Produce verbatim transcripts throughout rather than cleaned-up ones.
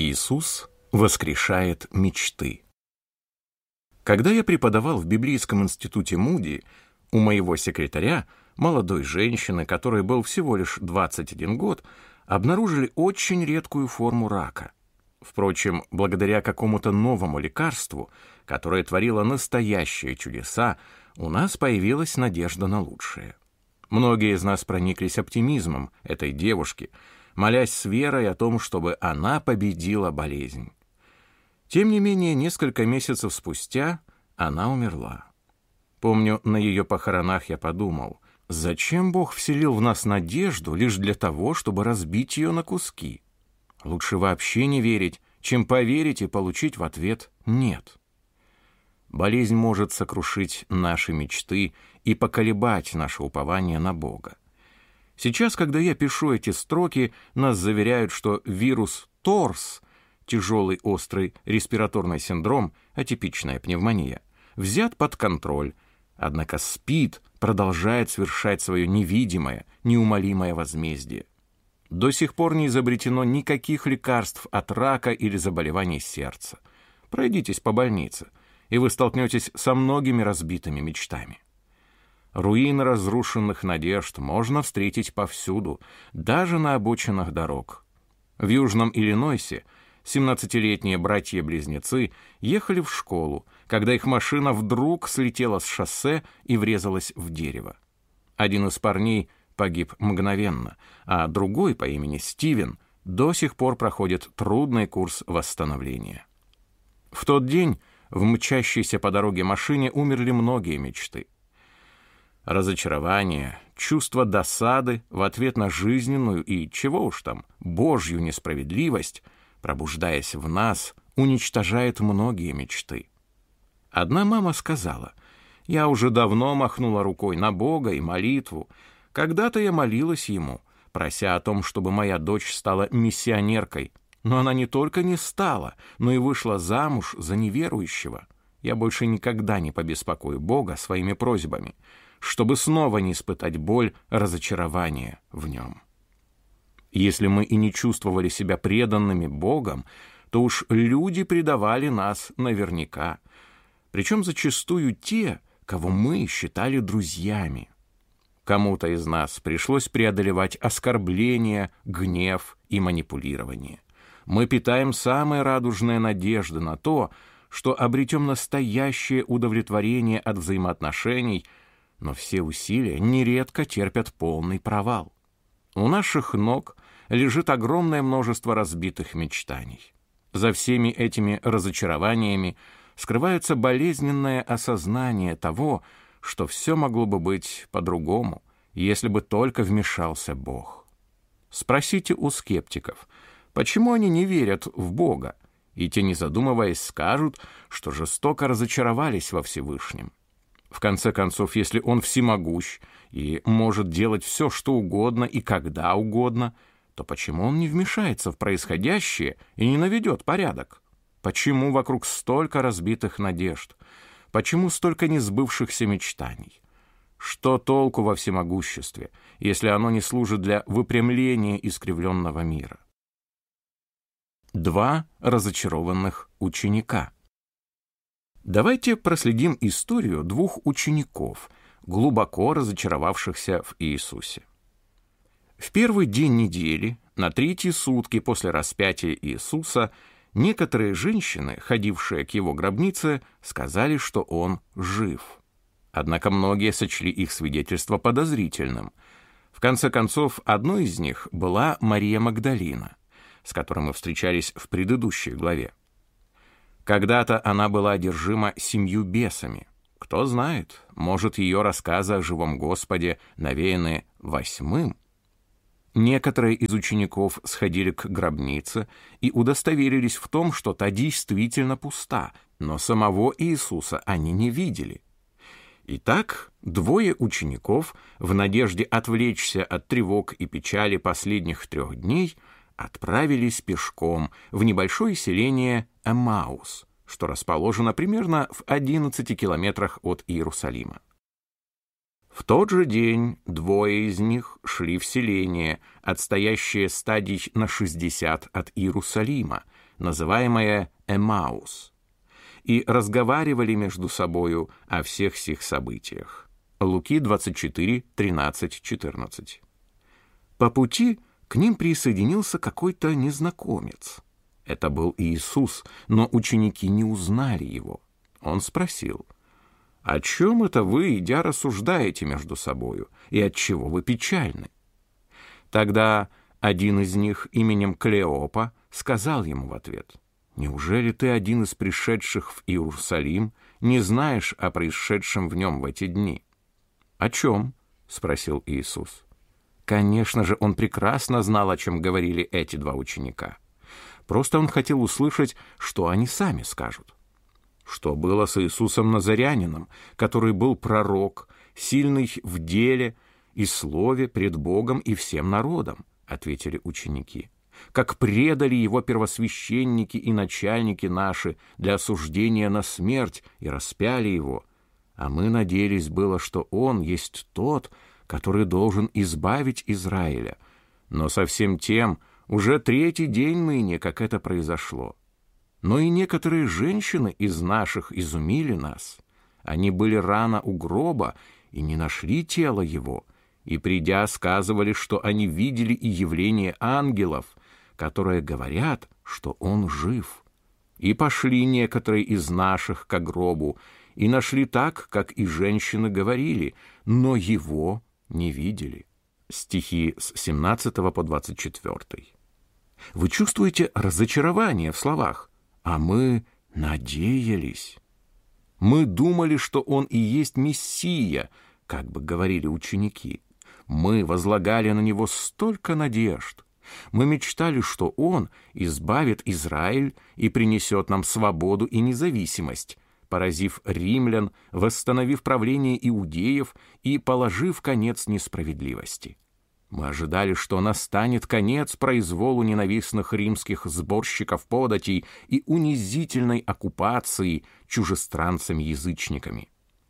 Иисус воскрешает мечты. Когда я преподавал в библейском институте Муди, у моего секретаря, молодой женщины, которой был всего лишь двадцать один год, обнаружили очень редкую форму рака. Впрочем, благодаря какому-то новому лекарству, которое творило настоящие чудеса, у нас появилась надежда на лучшее. Многие из нас прониклись оптимизмом этой девушки, молясь с верой о том, чтобы она победила болезнь. Тем не менее, несколько месяцев спустя она умерла. Помню, на ее похоронах я подумал, зачем Бог вселил в нас надежду лишь для того, чтобы разбить ее на куски? Лучше вообще не верить, чем поверить и получить в ответ «нет». Болезнь может сокрушить наши мечты и поколебать наше упование на Бога. Сейчас, когда я пишу эти строки, нас заверяют, что вирус торс, тяжелый острый респираторный синдром, атипичная пневмония, взят под контроль, однако СПИД продолжает совершать свое невидимое, неумолимое возмездие. До сих пор не изобретено никаких лекарств от рака или заболеваний сердца. Пройдитесь по больнице, и вы столкнетесь со многими разбитыми мечтами. Руины разрушенных надежд можно встретить повсюду, даже на обочинах дорог. В Южном Иллинойсе семнадцатилетние братья-близнецы ехали в школу, когда их машина вдруг слетела с шоссе и врезалась в дерево. Один из парней погиб мгновенно, а другой по имени Стивен до сих пор проходит трудный курс восстановления. В тот день в мчащейся по дороге машине умерли многие мечты. Разочарование, чувство досады в ответ на жизненную и, чего уж там, Божью несправедливость, пробуждаясь в нас, уничтожает многие мечты. Одна мама сказала: «Я уже давно махнула рукой на Бога и молитву. Когда-то я молилась Ему, прося о том, чтобы моя дочь стала миссионеркой, но она не только не стала, но и вышла замуж за неверующего. Я больше никогда не побеспокою Бога своими просьбами, чтобы снова не испытать боль разочарования в Нем». Если мы и не чувствовали себя преданными Богом, то уж люди предавали нас наверняка, причем зачастую те, кого мы считали друзьями. Кому-то из нас пришлось преодолевать оскорбления, гнев и манипулирование. Мы питаем самые радужные надежды на то, что обретем настоящее удовлетворение от взаимоотношений, но все усилия нередко терпят полный провал. У наших ног лежит огромное множество разбитых мечтаний. За всеми этими разочарованиями скрывается болезненное осознание того, что все могло бы быть по-другому, если бы только вмешался Бог. Спросите у скептиков, почему они не верят в Бога, и те, не задумываясь, скажут, что жестоко разочаровались во Всевышнем. В конце концов, если Он всемогущ и может делать все, что угодно и когда угодно, то почему Он не вмешается в происходящее и не наведет порядок? Почему вокруг столько разбитых надежд? Почему столько несбывшихся мечтаний? Что толку во всемогуществе, если оно не служит для выпрямления искривленного мира? Два разочарованных ученика. Давайте проследим историю двух учеников, глубоко разочаровавшихся в Иисусе. В первый день недели, на третьи сутки после распятия Иисуса, некоторые женщины, ходившие к его гробнице, сказали, что он жив. Однако многие сочли их свидетельство подозрительным. В конце концов, одной из них была Мария Магдалина, с которой мы встречались в предыдущей главе. Когда-то она была одержима семью бесами. Кто знает, может, ее рассказы о живом Господе навеяны восьмым. Некоторые из учеников сходили к гробнице и удостоверились в том, что та действительно пуста, но самого Иисуса они не видели. Итак, двое учеников, в надежде отвлечься от тревог и печали последних трех дней, отправились пешком в небольшое селение Эммаус, что расположено примерно в одиннадцати километрах от Иерусалима. В тот же день двое из них шли в селение, отстоящее стадий на шестьдесят от Иерусалима, называемое Эмаус, и разговаривали между собою о всех сих событиях. Луки двадцать четыре, тринадцать, четырнадцать. По пути к ним присоединился какой-то незнакомец. Это был Иисус, но ученики не узнали его. Он спросил: «О чем это вы, идя, рассуждаете между собою, и отчего вы печальны?» Тогда один из них именем Клеопа сказал ему в ответ: «Неужели ты один из пришедших в Иерусалим не знаешь о происшедшем в нем в эти дни?» «О чем?» — спросил Иисус. Конечно же, он прекрасно знал, о чем говорили эти два ученика. Просто он хотел услышать, что они сами скажут. Что было с Иисусом Назарянином, который был пророк, сильный в деле и слове пред Богом и всем народом, ответили ученики. Как предали его первосвященники и начальники наши для осуждения на смерть и распяли его. А мы надеялись было, что он есть тот, который должен избавить Израиля. Но со всем тем уже третий день ныне, как это произошло. Но и некоторые женщины из наших изумили нас. Они были рано у гроба и не нашли тело его, и, придя, сказывали, что они видели и явление ангелов, которые говорят, что он жив. И пошли некоторые из наших к гробу, и нашли так, как и женщины говорили, но его не видели. Стихи с семнадцатого по двадцать четвёртый. Вы чувствуете разочарование в словах? А мы надеялись. Мы думали, что он и есть Мессия, как бы говорили ученики. Мы возлагали на него столько надежд. Мы мечтали, что он избавит Израиль и принесет нам свободу и независимость, поразив римлян, восстановив правление иудеев и положив конец несправедливости. Мы ожидали, что настанет конец произволу ненавистных римских сборщиков податей и унизительной оккупации чужестранцами-язычниками.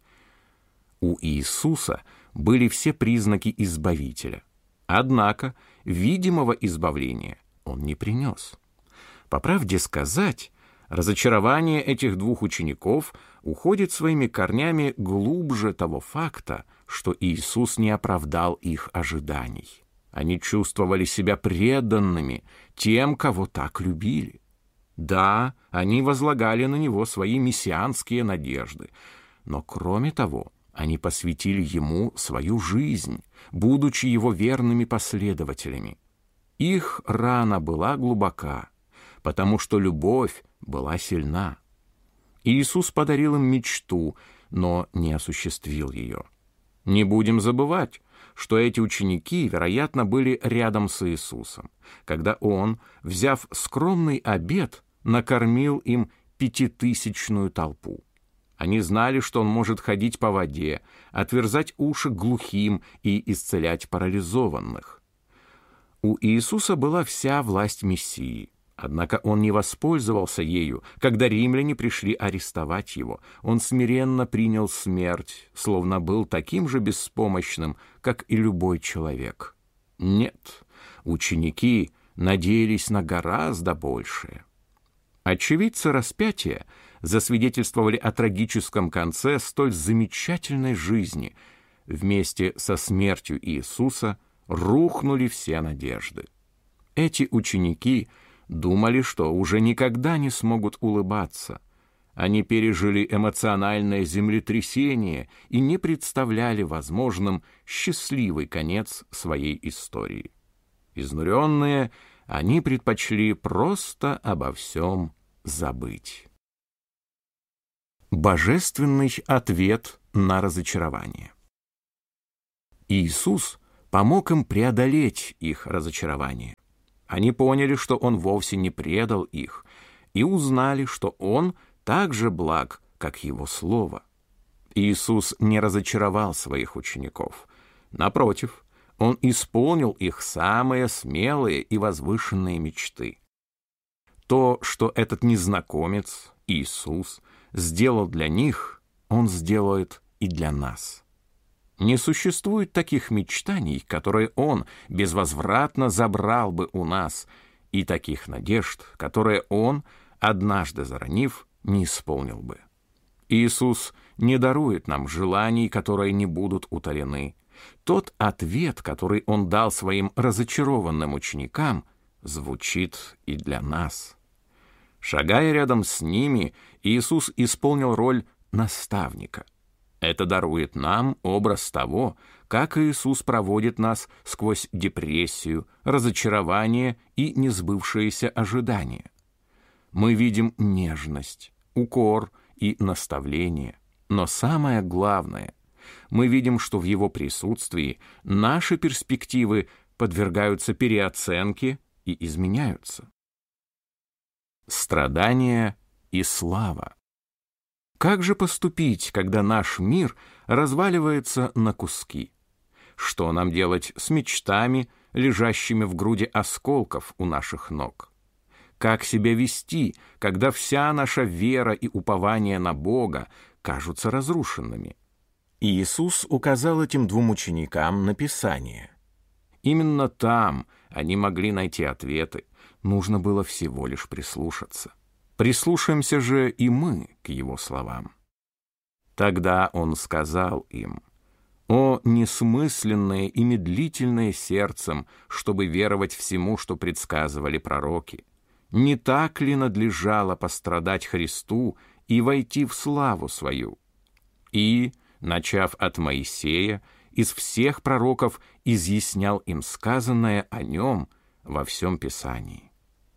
У Иисуса были все признаки Избавителя. Однако видимого избавления он не принес. По правде сказать, разочарование этих двух учеников уходит своими корнями глубже того факта, что Иисус не оправдал их ожиданий. Они чувствовали себя преданными тем, кого так любили. Да, они возлагали на Него свои мессианские надежды, но кроме того, они посвятили Ему свою жизнь, будучи Его верными последователями. Их рана была глубока, потому что любовь была сильна. Иисус подарил им мечту, но не осуществил ее. Не будем забывать, что эти ученики, вероятно, были рядом с Иисусом, когда Он, взяв скромный обед, накормил им пятитысячную толпу. Они знали, что Он может ходить по воде, отверзать уши глухим и исцелять парализованных. У Иисуса была вся власть Мессии. Однако он не воспользовался ею, когда римляне пришли арестовать его. Он смиренно принял смерть, словно был таким же беспомощным, как и любой человек. Нет, ученики надеялись на гораздо большее. Очевидцы распятия засвидетельствовали о трагическом конце столь замечательной жизни. Вместе со смертью Иисуса рухнули все надежды. Эти ученики думали, что уже никогда не смогут улыбаться. Они пережили эмоциональное землетрясение и не представляли возможным счастливый конец своей истории. Изнуренные, они предпочли просто обо всем забыть. Божественный ответ на разочарование. Иисус помог им преодолеть их разочарование. Они поняли, что Он вовсе не предал их, и узнали, что Он так же благ, как Его Слово. Иисус не разочаровал своих учеников. Напротив, Он исполнил их самые смелые и возвышенные мечты. То, что этот незнакомец, Иисус, сделал для них, Он сделает и для нас. Не существует таких мечтаний, которые Он безвозвратно забрал бы у нас, и таких надежд, которые он, однажды заронив, не исполнил бы. Иисус не дарует нам желаний, которые не будут утолены. Тот ответ, который Он дал своим разочарованным ученикам, звучит и для нас. Шагая рядом с ними, Иисус исполнил роль наставника. Это дарует нам образ того, как Иисус проводит нас сквозь депрессию, разочарование и несбывшиеся ожидания. Мы видим нежность, укор и наставление, но самое главное, мы видим, что в Его присутствии наши перспективы подвергаются переоценке и изменяются. Страдания и слава. Как же поступить, когда наш мир разваливается на куски? Что нам делать с мечтами, лежащими в груди осколков у наших ног? Как себя вести, когда вся наша вера и упование на Бога кажутся разрушенными? Иисус указал этим двум ученикам на Писание. Именно там они могли найти ответы, нужно было всего лишь прислушаться. Прислушаемся же и мы к Его словам. Тогда Он сказал им: «О, несмысленное и медлительное сердцем, чтобы веровать всему, что предсказывали пророки! Не так ли надлежало пострадать Христу и войти в славу свою?» И, начав от Моисея, из всех пророков изъяснял им сказанное о Нем во всем Писании.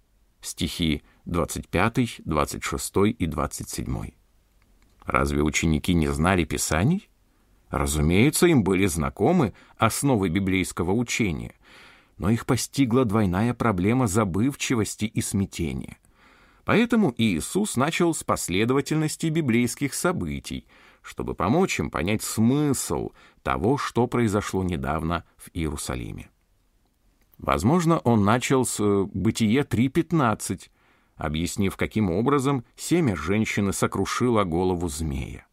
Стихи двадцать пятый, двадцать шестой и двадцать седьмой. Разве ученики не знали Писаний? Разумеется, им были знакомы основы библейского учения, но их постигла двойная проблема забывчивости и смятения. Поэтому Иисус начал с последовательности библейских событий, чтобы помочь им понять смысл того, что произошло недавно в Иерусалиме. Возможно, он начал с Бытие три пятнадцать, объяснив, каким образом семя женщины сокрушило голову змея.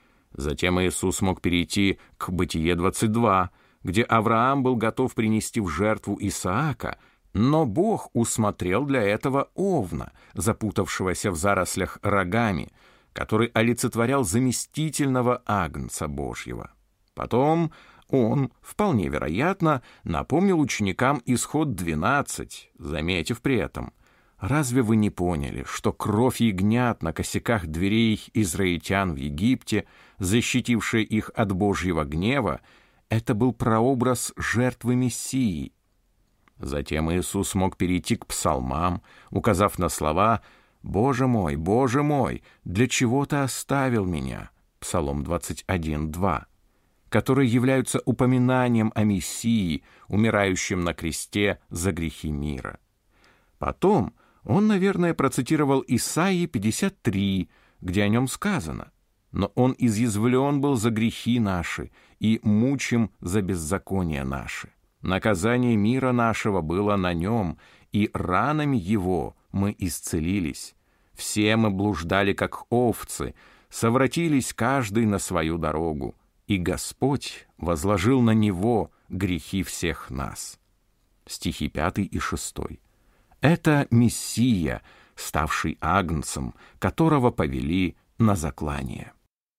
Затем Иисус мог перейти к Бытие двадцать два, где Авраам был готов принести в жертву Исаака, но Бог усмотрел для этого овна, запутавшегося в зарослях рогами, который олицетворял заместительного агнца Божьего. Потом он, вполне вероятно, напомнил ученикам Исход двенадцать, заметив при этом: «Разве вы не поняли, что кровь ягнят на косяках дверей израильтян в Египте, защитившая их от Божьего гнева, это был прообраз жертвы Мессии?» Затем Иисус мог перейти к псалмам, указав на слова «Боже мой, Боже мой, для чего ты оставил меня?» Псалом двадцать один два, которые являются упоминанием о Мессии, умирающем на кресте за грехи мира. Потом он, наверное, процитировал Исаии пятьдесят три, где о нем сказано: «Но он изъязвлен был за грехи наши и мучим за беззакония наши. Наказание мира нашего было на нем, и ранами его мы исцелились. Все мы блуждали, как овцы, совратились каждый на свою дорогу, и Господь возложил на него грехи всех нас». Стихи пятый и шестой. Это Мессия, ставший агнцем, которого повели на заклание.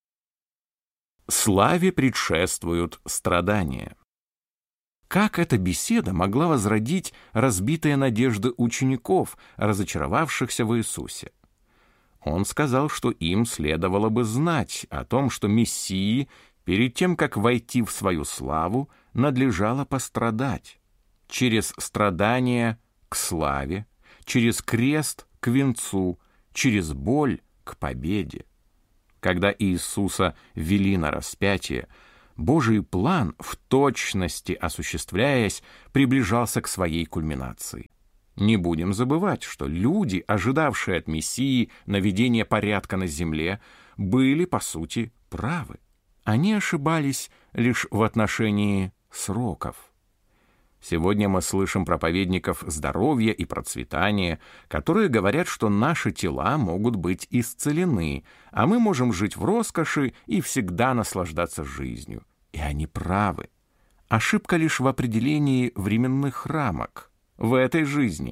Славе предшествуют страдания. Как эта беседа могла возродить разбитые надежды учеников, разочаровавшихся в Иисусе? Он сказал, что им следовало бы знать о том, что Мессии, перед тем, как войти в свою славу, надлежало пострадать. Через страдания к славе, через крест к венцу, через боль к победе. Когда Иисуса вели на распятие, Божий план, в точности осуществляясь, приближался к своей кульминации. Не будем забывать, что люди, ожидавшие от Мессии наведения порядка на земле, были, по сути, правы. Они ошибались лишь в отношении сроков. Сегодня мы слышим проповедников здоровья и процветания, которые говорят, что наши тела могут быть исцелены, а мы можем жить в роскоши и всегда наслаждаться жизнью. И они правы. Ошибка лишь в определении временных рамок. В этой жизни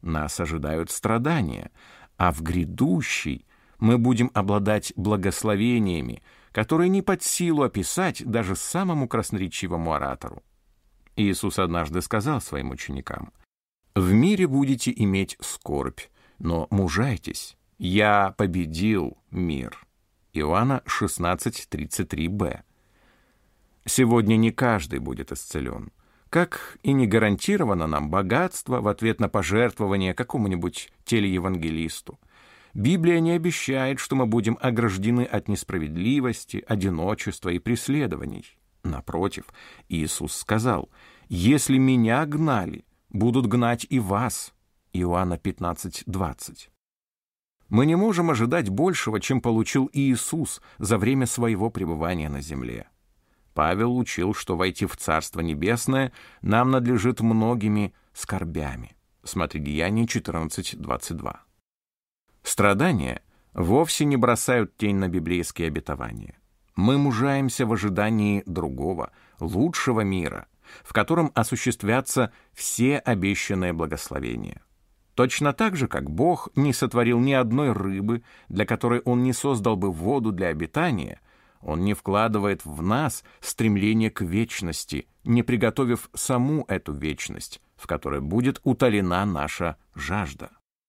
нас ожидают страдания, а в грядущей мы будем обладать благословениями, которые не под силу описать даже самому красноречивому оратору. Иисус однажды сказал своим ученикам: «В мире будете иметь скорбь, но мужайтесь, я победил мир». Иоанна шестнадцать тридцать три бэ. Сегодня не каждый будет исцелен, как и не гарантировано нам богатство в ответ на пожертвование какому-нибудь телеевангелисту. Библия не обещает, что мы будем ограждены от несправедливости, одиночества и преследований. Напротив, Иисус сказал: «Если меня гнали, будут гнать и вас». Иоанна пятнадцать двадцать. Мы не можем ожидать большего, чем получил Иисус за время своего пребывания на земле. Павел учил, что войти в Царство Небесное нам надлежит многими скорбями. Смотри Деяния четырнадцать двадцать два. Страдания вовсе не бросают тень на библейские обетования. Мы мужаемся в ожидании другого, лучшего мира, в котором осуществятся все обещанные благословения. Точно так же, как Бог не сотворил ни одной рыбы, для которой Он не создал бы воду для обитания, Он не вкладывает в нас стремление к вечности, не приготовив саму эту вечность, в которой будет утолена наша жажда.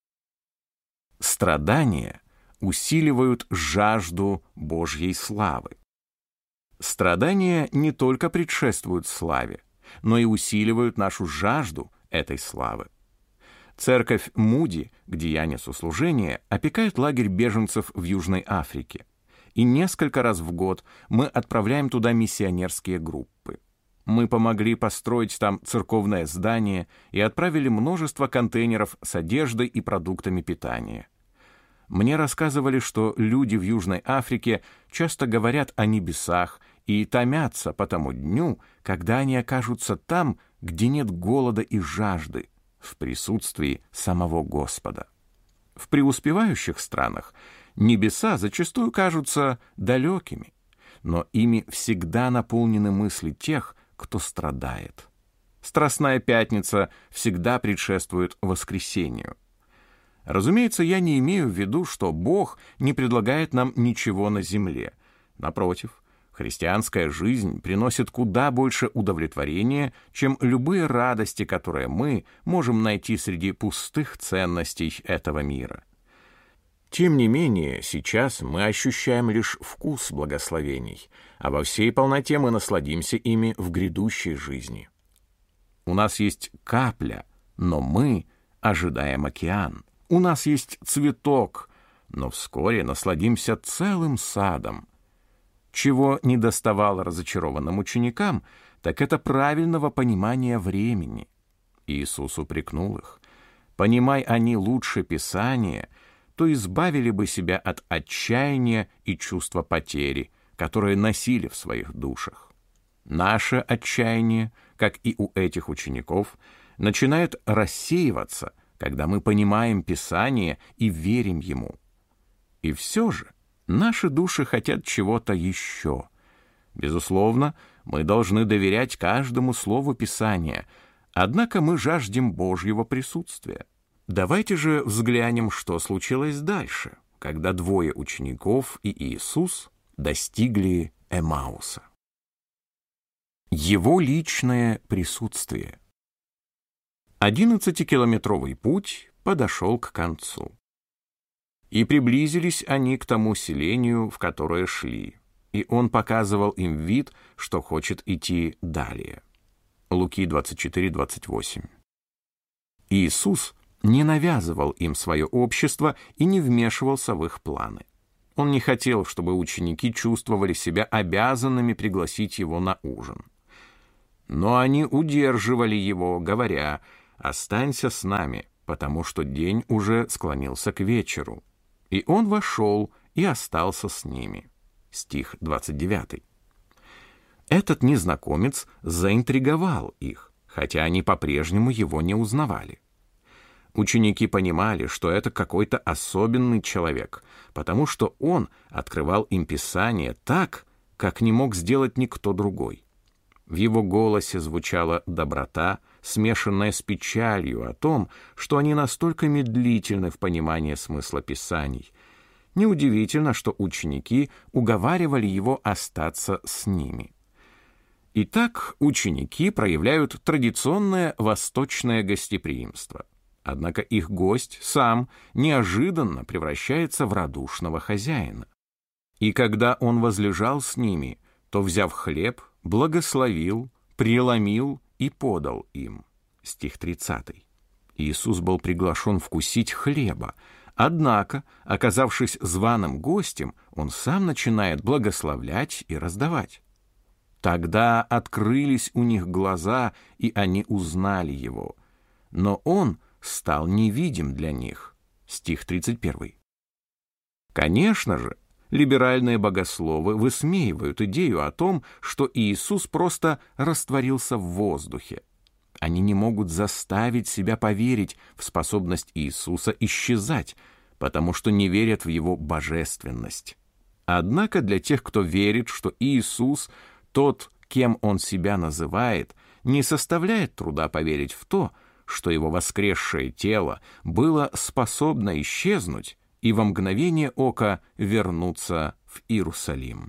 Страдания усиливают жажду Божьей славы. Страдания не только предшествуют славе, но и усиливают нашу жажду этой славы. Церковь Муди, где я несу служение, опекает лагерь беженцев в Южной Африке. И несколько раз в год мы отправляем туда миссионерские группы. Мы помогли построить там церковное здание и отправили множество контейнеров с одеждой и продуктами питания. Мне рассказывали, что люди в Южной Африке часто говорят о небесах и томятся по тому дню, когда они окажутся там, где нет голода и жажды, в присутствии самого Господа. В преуспевающих странах небеса зачастую кажутся далекими, но ими всегда наполнены мысли тех, кто страдает. Страстная пятница всегда предшествует воскресению. Разумеется, я не имею в виду, что Бог не предлагает нам ничего на земле. Напротив, христианская жизнь приносит куда больше удовлетворения, чем любые радости, которые мы можем найти среди пустых ценностей этого мира. Тем не менее, сейчас мы ощущаем лишь вкус благословений, а во всей полноте мы насладимся ими в грядущей жизни. У нас есть капля, но мы ожидаем океан. У нас есть цветок, но вскоре насладимся целым садом. Чего не доставало разочарованным ученикам, так это правильного понимания времени. Иисус упрекнул их: «Понимай они лучше Писания, то избавили бы себя от отчаяния и чувства потери, которые носили в своих душах». Наше отчаяние, как и у этих учеников, начинает рассеиваться, когда мы понимаем Писание и верим ему. И все же наши души хотят чего-то еще. Безусловно, мы должны доверять каждому слову Писания, однако мы жаждем Божьего присутствия. Давайте же взглянем, что случилось дальше, когда двое учеников и Иисус достигли Эммауса. Его личное присутствие. Одиннадцатикилометровый путь подошел к концу. И приблизились они к тому селению, в которое шли, и он показывал им вид, что хочет идти далее. Луки двадцать четыре двадцать восемь. Иисус не навязывал им свое общество и не вмешивался в их планы. Он не хотел, чтобы ученики чувствовали себя обязанными пригласить его на ужин. Но они удерживали его, говоря: «Останься с нами, потому что день уже склонился к вечеру». И он вошел и остался с ними. Стих двадцать девятый. Этот незнакомец заинтриговал их, хотя они по-прежнему его не узнавали. Ученики понимали, что это какой-то особенный человек, потому что он открывал им Писание так, как не мог сделать никто другой. В его голосе звучала доброта, смешанное с печалью о том, что они настолько медлительны в понимании смысла Писаний. Неудивительно, что ученики уговаривали его остаться с ними. Итак, ученики проявляют традиционное восточное гостеприимство. Однако их гость сам неожиданно превращается в радушного хозяина. И когда он возлежал с ними, то, взяв хлеб, благословил, преломил и подал им. Стих тридцатый. Иисус был приглашен вкусить хлеба, однако, оказавшись званым гостем, он сам начинает благословлять и раздавать. Тогда открылись у них глаза, и они узнали его. Но он стал невидим для них. Стих тридцать первый. Конечно же, либеральные богословы высмеивают идею о том, что Иисус просто растворился в воздухе. Они не могут заставить себя поверить в способность Иисуса исчезать, потому что не верят в Его божественность. Однако для тех, кто верит, что Иисус, тот, кем Он себя называет, не составляет труда поверить в то, что Его воскресшее тело было способно исчезнуть и во мгновение ока вернуться в Иерусалим.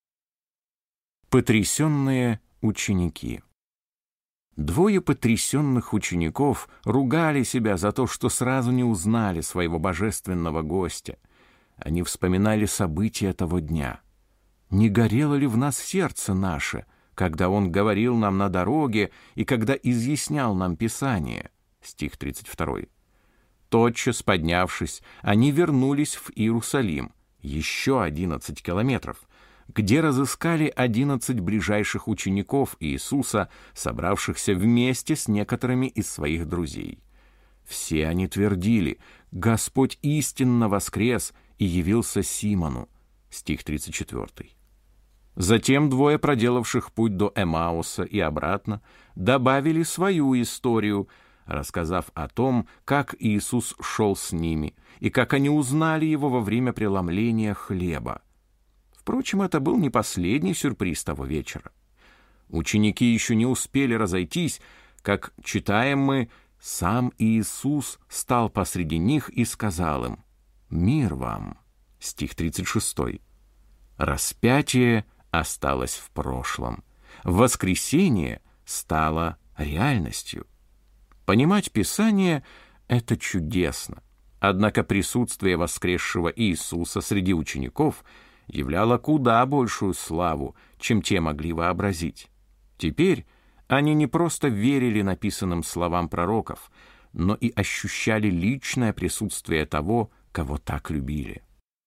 Потрясенные ученики. Двое потрясенных учеников ругали себя за то, что сразу не узнали своего божественного гостя. Они вспоминали события того дня. «Не горело ли в нас сердце наше, когда Он говорил нам на дороге и когда изъяснял нам Писание?» Стих тридцать второй. Тотчас поднявшись, они вернулись в Иерусалим, еще одиннадцать километров, где разыскали одиннадцать ближайших учеников Иисуса, собравшихся вместе с некоторыми из своих друзей. Все они твердили: «Господь истинно воскрес и явился Симону». Стих тридцать четвёртый. Затем двое, проделавших путь до Эмауса и обратно, добавили свою историю, рассказав о том, как Иисус шел с ними и как они узнали Его во время преломления хлеба. Впрочем, это был не последний сюрприз того вечера. Ученики еще не успели разойтись, как, читаем мы, сам Иисус стал посреди них и сказал им: «Мир вам». Стих тридцать шестой. Распятие осталось в прошлом. Воскресение стало реальностью. Понимать Писание — это чудесно. Однако присутствие воскресшего Иисуса среди учеников являло куда большую славу, чем те могли вообразить. Теперь они не просто верили написанным словам пророков, но и ощущали личное присутствие того, кого так любили.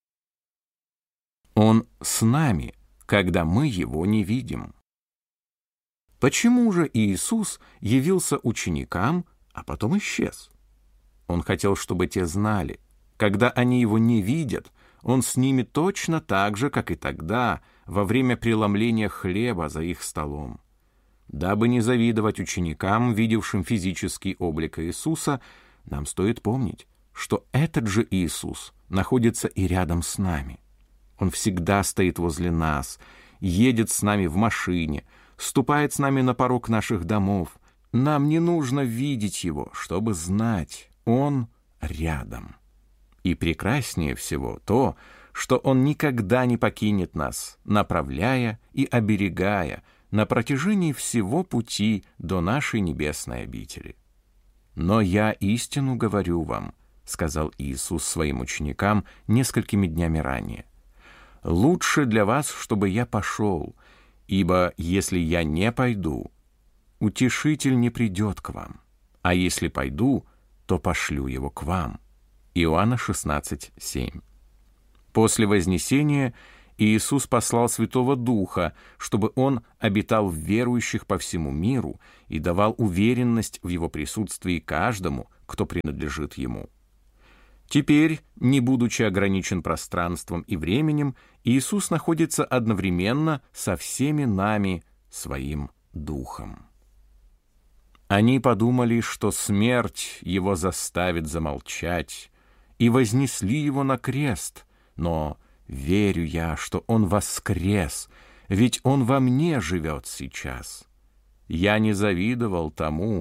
Он с нами, когда мы Его не видим. Почему же Иисус явился ученикам, а потом исчез? Он хотел, чтобы те знали, когда они Его не видят, Он с ними точно так же, как и тогда, во время преломления хлеба за их столом. Дабы не завидовать ученикам, видевшим физический облик Иисуса, нам стоит помнить, что этот же Иисус находится и рядом с нами. Он всегда стоит возле нас, едет с нами в машине, ступает с нами на порог наших домов. Нам не нужно видеть Его, чтобы знать, Он рядом. И прекраснее всего то, что Он никогда не покинет нас, направляя и оберегая на протяжении всего пути до нашей небесной обители. «Но я истину говорю вам», — сказал Иисус своим ученикам несколькими днями ранее, «лучше для вас, чтобы я пошел, ибо если я не пойду, утешитель не придет к вам, а если пойду, то пошлю его к вам». Иоанна шестнадцать семь. После вознесения Иисус послал Святого Духа, чтобы Он обитал в верующих по всему миру и давал уверенность в Его присутствии каждому, кто принадлежит Ему. Теперь, не будучи ограничен пространством и временем, Иисус находится одновременно со всеми нами Своим Духом. Они подумали, что смерть Его заставит замолчать, и вознесли Его на крест, но верю я, что Он воскрес, ведь Он во мне живет сейчас. Я не завидовал тому,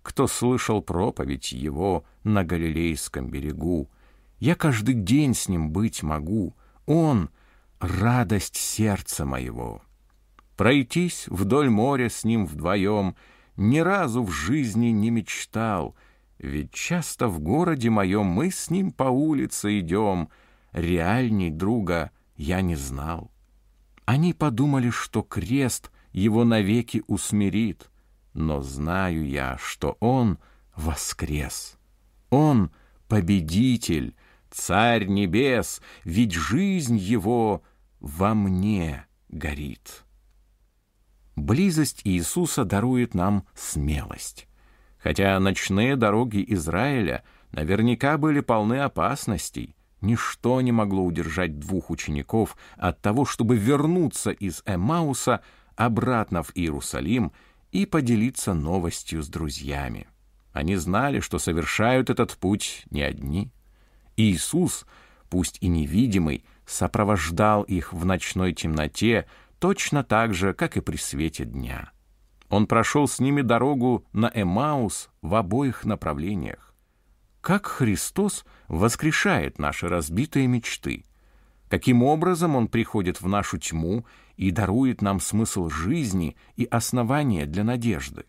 кто слышал проповедь его на Галилейском берегу. Я каждый день с ним быть могу, он — радость сердца моего. Пройтись вдоль моря с ним вдвоем ни разу в жизни не мечтал, ведь часто в городе моем мы с ним по улице идем, реальней друга я не знал. Они подумали, что крест его навеки усмирит, но знаю я, что он воскрес. Он победитель, царь небес, ведь жизнь его во мне горит. Близость Иисуса дарует нам смелость. Хотя ночные дороги Израиля наверняка были полны опасностей, ничто не могло удержать двух учеников от того, чтобы вернуться из Эммауса обратно в Иерусалим и поделиться новостью с друзьями. Они знали, что совершают этот путь не одни. Иисус, пусть и невидимый, сопровождал их в ночной темноте точно так же, как и при свете дня. Он прошел с ними дорогу на Эммаус в обоих направлениях. Как Христос воскрешает наши разбитые мечты? Каким образом Он приходит в нашу тьму и дарует нам смысл жизни и основания для надежды?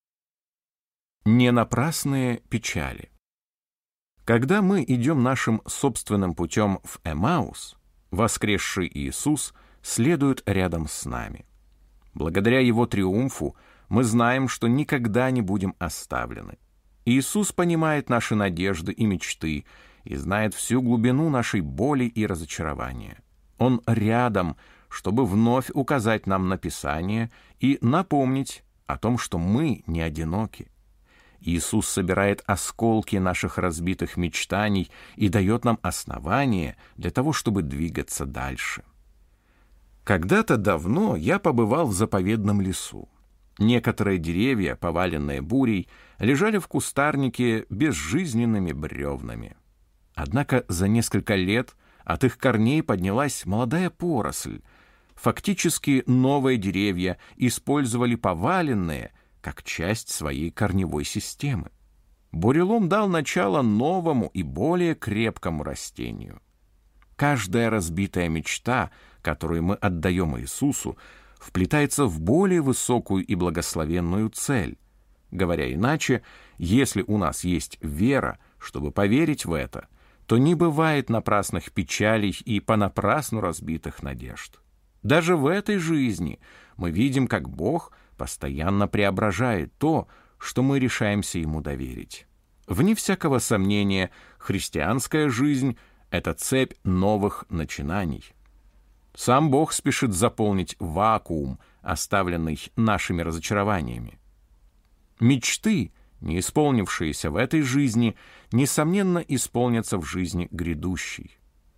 Не напрасные печали. Когда мы идем нашим собственным путем в Эммаус, воскресший Иисус следует рядом с нами. Благодаря Его триумфу мы знаем, что никогда не будем оставлены. Иисус понимает наши надежды и мечты и знает всю глубину нашей боли и разочарования. Он рядом, чтобы вновь указать нам на Писание и напомнить о том, что мы не одиноки. Иисус собирает осколки наших разбитых мечтаний и дает нам основания для того, чтобы двигаться дальше. Когда-то давно я побывал в заповедном лесу. Некоторые деревья, поваленные бурей, лежали в кустарнике безжизненными бревнами. Однако за несколько лет от их корней поднялась молодая поросль. Фактически новые деревья использовали поваленные как часть своей корневой системы. Бурелом дал начало новому и более крепкому растению. Каждая разбитая мечта, которую мы отдаем Иисусу, вплетается в более высокую и благословенную цель. Говоря иначе, если у нас есть вера, чтобы поверить в это, то не бывает напрасных печалей и понапрасну разбитых надежд. Даже в этой жизни мы видим, как Бог постоянно преображает то, что мы решаемся Ему доверить. Вне всякого сомнения, христианская жизнь — это цепь новых начинаний. Сам Бог спешит заполнить вакуум, оставленный нашими разочарованиями. Мечты, не исполнившиеся в этой жизни, несомненно, исполнятся в жизни грядущей.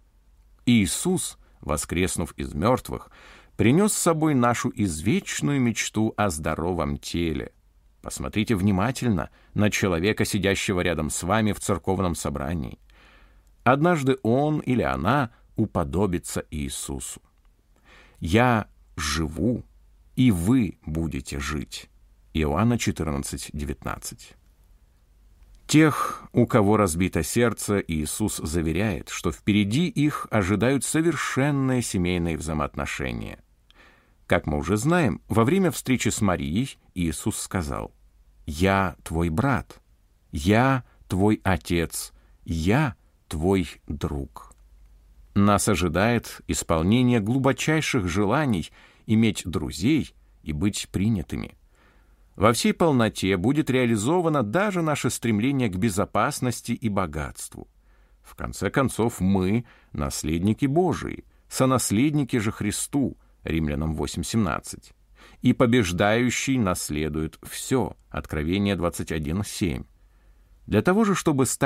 Иисус, воскреснув из мертвых, принес с собой нашу извечную мечту о здоровом теле. Посмотрите внимательно на человека, сидящего рядом с вами в церковном собрании. Однажды он или она уподобится Иисусу. «Я живу, и вы будете жить». Иоанна четырнадцать девятнадцать. Тех, у кого разбито сердце, Иисус заверяет, что впереди их ожидают совершенные семейные взаимоотношения. Как мы уже знаем, во время встречи с Марией Иисус сказал: «Я твой брат, я твой отец, я твой друг». Нас ожидает исполнение глубочайших желаний иметь друзей и быть принятыми. Во всей полноте будет реализовано даже наше стремление к безопасности и богатству. В конце концов, мы — наследники Божии, сонаследники же Христу, Римлянам восемь семнадцать. И побеждающий наследует все, Откровение двадцать один семь. Для того же, чтобы стать